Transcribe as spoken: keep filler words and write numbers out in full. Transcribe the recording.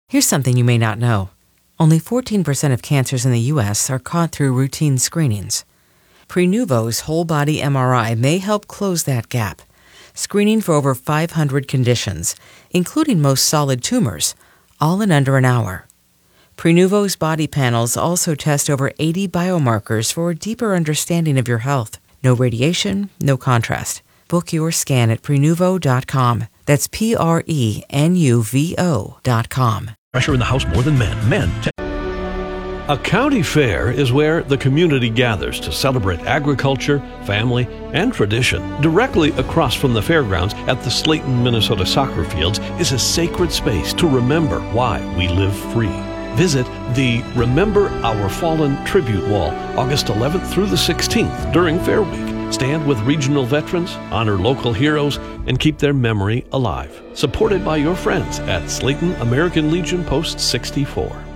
Here's something you may not know. Only fourteen percent of cancers in the U S are caught through routine screenings. Prenuvo's whole-body M R I may help close that gap, screening for over five hundred conditions, including most solid tumors, all in under an hour. Prenuvo's body panels also test over eighty biomarkers for a deeper understanding of your health. No radiation, no contrast. Book your scan at Prenuvo dot com. That's P R E N U V O dot com. Pressure in the house more than men. Men. Te- A county fair is where the community gathers to celebrate agriculture, family, and tradition. Directly across from the fairgrounds at the Slayton, Minnesota soccer fields is a sacred space to remember why we live free. Visit the Remember Our Fallen Tribute Wall August eleventh through the sixteenth during Fair Week. Stand with regional veterans, honor local heroes, and keep their memory alive. Supported by your friends at Slayton American Legion Post sixty-four.